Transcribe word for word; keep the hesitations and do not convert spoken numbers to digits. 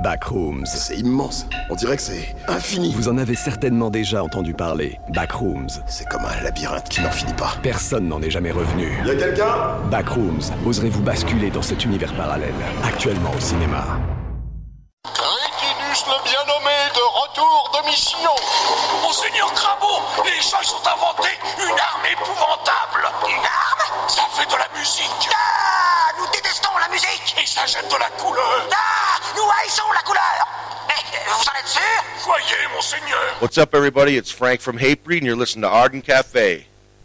Backrooms. C'est immense. On dirait que c'est infini. Vous en avez certainement déjà entendu parler. Backrooms. C'est comme un labyrinthe qui n'en finit pas. Personne n'en est jamais revenu. Y'a quelqu'un ? Backrooms. Oserez-vous basculer dans cet univers parallèle, actuellement au cinéma? Crétinus le bien nommé de retour de mission. Monseigneur Crabeau, les gens ils ont inventé une arme épouvantable. Une arme ? Ça fait de la musique. Ah, nous détestons la musique. Et ça jette de la couleur. Ah, nous haïssons la couleur. Eh, vous en êtes sûr ? Voyez, monseigneur. What's up, everybody? It's Frank from Hatebreed, and you're listening to Arden Cafe.